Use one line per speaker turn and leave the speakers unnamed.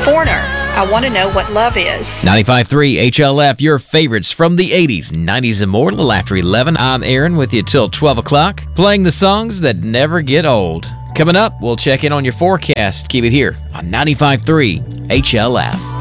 Foreigner, I Want to Know What Love Is.
95.3 HLF, your favorites from the 80s, 90s, and more. A little after 11. I'm Aaron with you till 12 o'clock, playing the songs that never get old. Coming up, we'll check in on your forecast. Keep it here on 95.3 HLF.